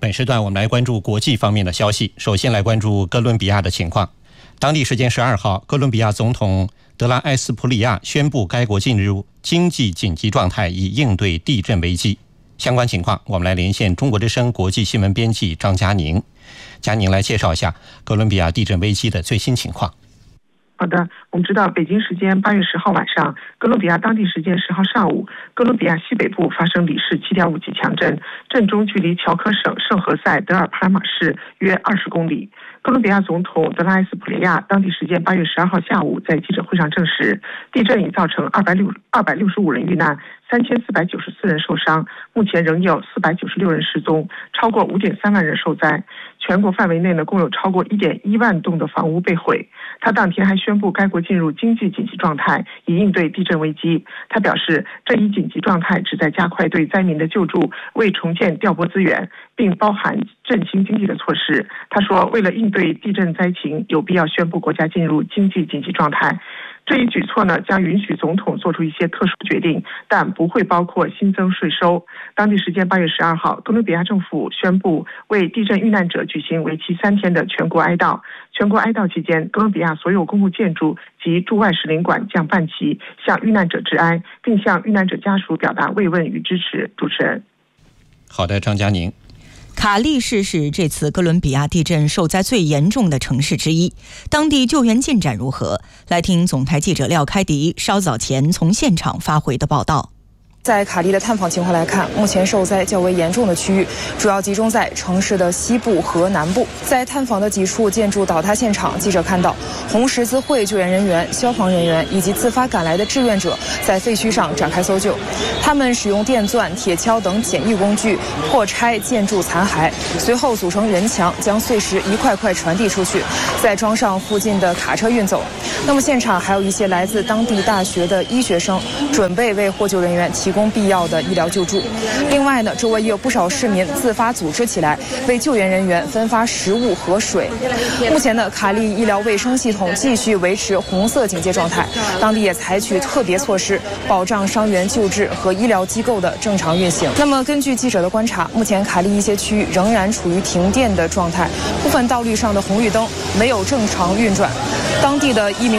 本时段我们来关注国际方面的消息。首先来关注哥伦比亚的情况。当地时间12号，哥伦比亚总统德拉埃斯普里亚宣布该国进入经济紧急状态，以应对地震危机。相关情况，我们来连线中国之声国际新闻编辑张佳宁。佳宁来介绍一下哥伦比亚地震危机的最新情况。 好的，我们知道北京时间8月10号晚上，哥伦比亚当地时间10号上午，哥伦比亚西北部发生里氏7.5级强震，震中距离乔科省圣何塞德尔帕拉马市约20公里。哥伦比亚总统德拉埃斯普雷亚当地时间8月12号下午在记者会上证实，地震已造成265人遇难，3494人受伤，目前仍有496人失踪，超过5.3万人受灾。全国范围内共有超过1.1万栋的房屋被毁。他当天还宣布该国进入经济紧急状态，以应对地震危机。他表示，这一紧急状态旨在加快对灾民的救助，为重建调拨资源，并包含振兴经济的措施。他说，为了应对地震灾情，有必要宣布国家进入经济紧急状态。这一举措将允许总统做出一些特殊决定，但不会包括新增税收。当地时间8月12号，哥伦比亚政府宣布为地震遇难者举行为期3天的全国哀悼。全国哀悼期间，哥伦比亚所有公共建筑及驻外使领馆将办齐，向遇难者致哀，并向遇难者家属表达慰问与支持。主持人。 好的，张佳宁。 卡利市是这次哥伦比亚地震受灾最严重的城市之一，当地救援进展如何？来听总台记者廖开迪稍早前从现场发回的报道。 在卡利的探访情况来看，目前受灾较为严重的区域主要集中在城市的西部和南部。在探访的几处建筑倒塌现场，记者看到红十字会救援人员、消防人员以及自发赶来的志愿者在废墟上展开搜救。他们使用电钻、铁锹等简易工具破拆建筑残骸，随后组成人墙，将碎石一块块传递出去，再装上附近的卡车运走。那么现场还有一些来自当地大学的医学生，准备为获救人员提供必要的医疗救助。另外周围也有不少市民自发组织起来，为救援人员分发食物和水。目前卡利医疗卫生系统继续维持红色警戒状态，当地也采取特别措施，保障伤员救治和医疗机构的正常运行。那么根据记者的观察，目前卡利一些区域仍然处于停电的状态，部分道路上的红绿灯没有正常运转。当地的一名